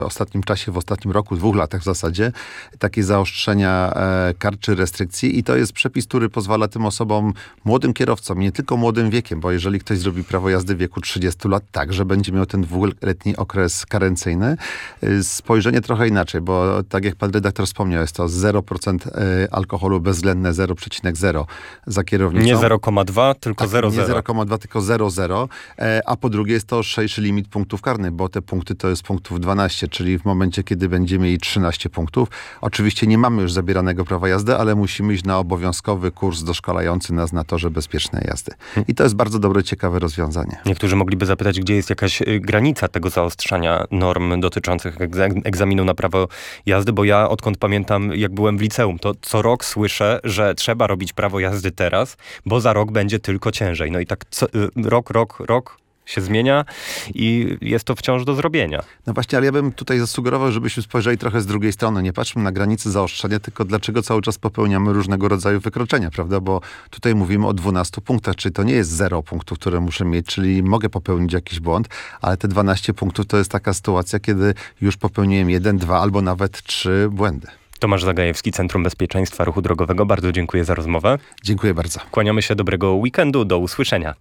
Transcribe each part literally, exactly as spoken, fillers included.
w ostatnim czasie, w ostatnim roku, dwóch latach w zasadzie, takie zaostrzenia e, kar czy restrykcji i to jest przepis, który pozwala tym osobom, młodym kierowcom, nie tylko młodym wiekiem, bo jeżeli ktoś zrobi prawo jazdy w wieku trzydziestu lat, także będzie miał ten dwuletni okres karencyjny. E, spojrzenie trochę inaczej, bo tak jak pan redaktor wspomniał, jest to zero procent alkoholu bezwzględne, zero przecinek zero za kierownicą. Nie zero przecinek dwa, tylko tak, zero nie przecinek zero. zero przecinek dwa, tylko zero przecinek zero. E, a po drugie jest to ostrzejszy limit punktów karnych, bo te punkty to jest punktów dwanaście, czyli w momencie, kiedy będziemy mieli trzynaście punktów. Oczywiście nie mamy już zabieranego prawa jazdy, ale musimy iść na obowiązkowy kurs doszkalający nas na torze bezpiecznej jazdy. I to jest bardzo dobre, ciekawe rozwiązanie. Niektórzy mogliby zapytać, gdzie jest jakaś granica tego zaostrzania norm dotyczących egza- egzaminu na prawo jazdy, bo ja odkąd pamiętam, jak byłem w liceum, to co rok słyszę, że trzeba robić prawo jazdy teraz, bo za rok będzie tylko ciężej. No i tak co, rok, rok, rok się zmienia i jest to wciąż do zrobienia. No właśnie, ale ja bym tutaj zasugerował, żebyśmy spojrzeli trochę z drugiej strony. Nie patrzmy na granice zaostrzenia, tylko dlaczego cały czas popełniamy różnego rodzaju wykroczenia, prawda? Bo tutaj mówimy o dwunastu punktach, czyli to nie jest zero punktów, które muszę mieć, czyli mogę popełnić jakiś błąd, ale te dwanaście punktów to jest taka sytuacja, kiedy już popełniłem jeden, dwa albo nawet trzy błędy. Tomasz Zagajewski, Centrum Bezpieczeństwa Ruchu Drogowego. Bardzo dziękuję za rozmowę. Dziękuję bardzo. Kłaniamy się, dobrego weekendu, do usłyszenia.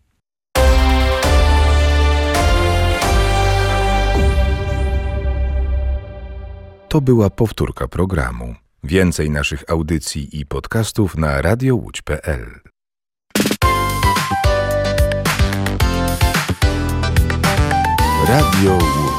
To była powtórka programu. Więcej naszych audycji i podcastów na radio łódź kropka pe el. Radio Łódź.